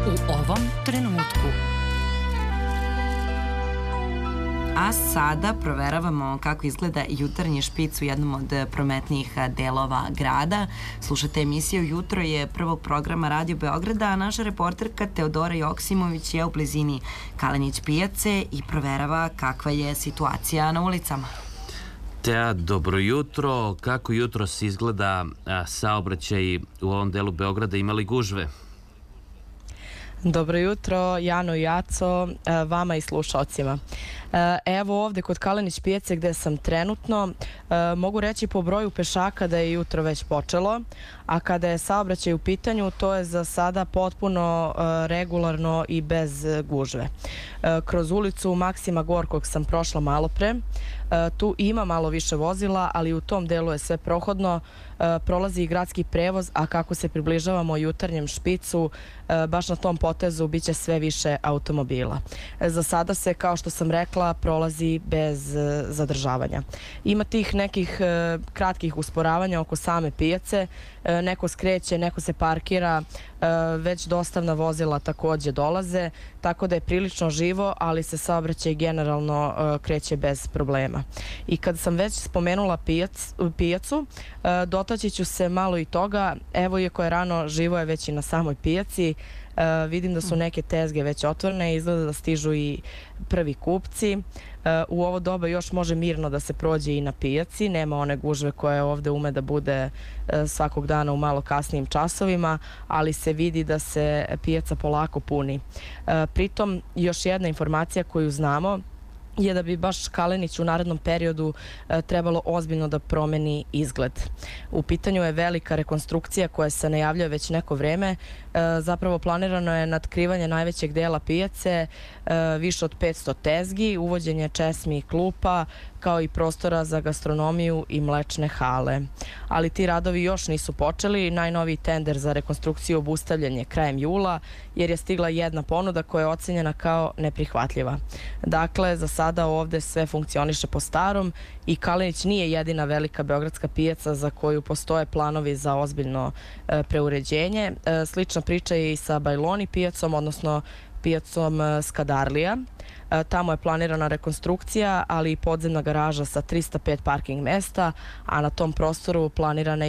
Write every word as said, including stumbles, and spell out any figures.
u ovom trenutku. A sada proveravamo kako izgleda jutarnji špic u jednom od prometnijih delova grada. Slušate emisiju Jutro je prvog programa Radio Beograda, a naša reporterka Teodora Joksimović je u blizini Kalenić pijace i proverava kakva je situacija na ulicama. Tea, dobro jutro. Kako jutro se izgleda saobraćaj u ovom delu Beograda? Ima li gužve? Dobro jutro, Jano i Jaco, vama i slušalcima. Evo ovde kod Kalenić pijace gde sam trenutno, mogu reći po broju pešaka da je jutro već počelo, a kada je saobraćaj u pitanju, to je za sada potpuno regularno i bez gužve. Kroz ulicu Maksima Gorkog sam prošla malo pre. Tu ima malo više vozila, ali u tom delu je sve prohodno. Prolazi i gradski prevoz, a kako se približavamo jutarnjem špicu, baš na tom potezu biće sve više automobila. Za sada se, kao što sam rekla, prolazi bez zadržavanja. Ima tih nekih kratkih usporavanja oko same pijace, neko skreće, neko se parkira, već dostavna vozila takođe dolaze, tako da je prilično živo, ali se saobraćaj generalno kreće bez problema. I kad sam već spomenula pijac, pijacu, dotaći ću se malo i toga. Evo, iako je rano, živo je već i na samoj pijaci. Vidim da su neke tezge već otvorene i izgleda da stižu i prvi kupci. U ovo doba još može mirno da se prođe i na pijaci. Nema one gužve koje ovde ume da bude svakog dana u malo kasnijim časovima, ali se vidi da se pijaca polako puni. Pritom, još jedna informacija koju znamo je da bi baš Kalenić u narednom periodu trebalo ozbiljno da promeni izgled. U pitanju je velika rekonstrukcija koja se najavljuje već neko vreme. Zapravo planirano je natkrivanje najvećeg dela pijace, više od petsto tezgi, uvođenje česmi i klupa, kao i prostora za gastronomiju i mlečne hale. Ali ti radovi još nisu počeli. Najnoviji tender za rekonstrukciju obustavljen je krajem jula, jer je stigla jedna ponuda koja je ocenjena kao neprihvatljiva. Dakle, za sada ovde sve funkcioniše po starom i Kalenić nije jedina velika beogradska pijaca za koju postoje planovi za ozbiljno preuređenje. Slična priča je i sa Bajloni pijacom, odnosno pijacom Skadarlija. Tamo je planirana rekonstrukcija, ali i podzemna garaža sa trista pet parking mesta, a na tom prostoru planirana